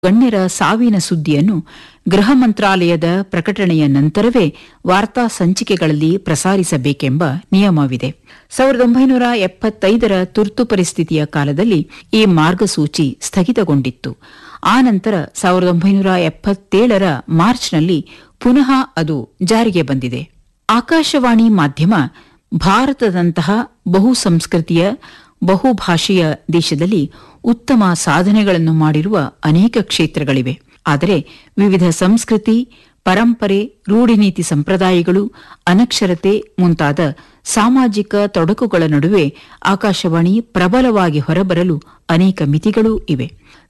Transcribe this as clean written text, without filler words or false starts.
ಗಣ್ಯರ ಸಾವಿನ ಸುದ್ದಿಯನ್ನು ಗೃಹ ಮಂತ್ರಾಲಯದ ಪ್ರಕಟಣೆಯ ನಂತರವೇ ವಾರ್ತಾ ಸಂಚಿಕೆಗಳಲ್ಲಿ ಪ್ರಸಾರಿಸಬೇಕೆಂಬ ನಿಯಮವಿದೆ. 1975ರ ತುರ್ತು ಪರಿಸ್ಥಿತಿಯ ಕಾಲದಲ್ಲಿ ಈ ಮಾರ್ಗಸೂಚಿ ಸ್ಥಗಿತಗೊಂಡಿತ್ತು. ಆ ನಂತರ 1977ರ ಮಾರ್ಚ್ನಲ್ಲಿ ಪುನಃ ಅದು ಜಾರಿಗೆ ಬಂದಿದೆ. ಆಕಾಶವಾಣಿ ಮಾಧ್ಯಮ ಭಾರತದಂತಹ ಬಹುಸಂಸ್ಕೃತಿಯ ಬಹುಭಾಷೆಯ ದೇಶದಲ್ಲಿ ಉತ್ತಮ ಸಾಧನೆಗಳನ್ನು ಮಾಡಿರುವ ಅನೇಕ ಕ್ಷೇತ್ರಗಳಿವೆ. ಆದರೆ ವಿವಿಧ ಸಂಸ್ಕೃತಿ, ಪರಂಪರೆ, ರೂಢಿನೀತಿ ಸಂಪ್ರದಾಯಗಳು, ಅನಕ್ಷರತೆ ಮುಂತಾದ ಸಾಮಾಜಿಕ ತೊಡಕುಗಳ ನಡುವೆ ಆಕಾಶವಾಣಿ ಪ್ರಬಲವಾಗಿ ಹೊರಬರಲು ಅನೇಕ ಮಿತಿಗಳೂ ಇವೆ.